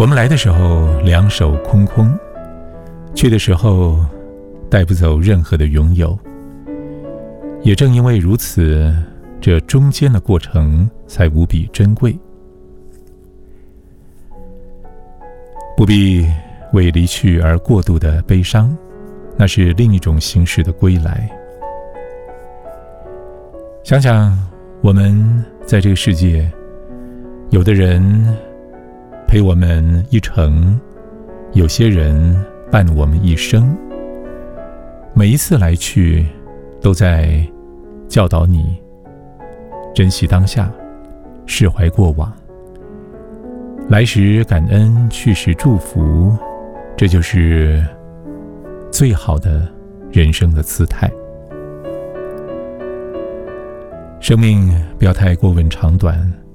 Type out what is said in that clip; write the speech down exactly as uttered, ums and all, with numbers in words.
我们来的时候两手空空，去的时候带不走任何的拥有。也正因为如此，这中间的过程才无比珍贵。不必为离去而过度的悲伤，那是另一种形式的归来。想想我们在这个世界，有的人陪我们一程，有些人伴我们一生。每一次来去，都在教导你珍惜当下，释怀过往。来时感恩，去时祝福，这就是最好的人生的姿态。生命不要太过问长短，